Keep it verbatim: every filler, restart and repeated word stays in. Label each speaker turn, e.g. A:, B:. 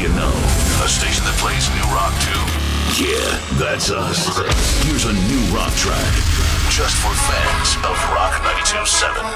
A: you know. A station that plays new rock too? Yeah, that's us. Here's a new rock track. Just for fans of Rock ninety-two point seven.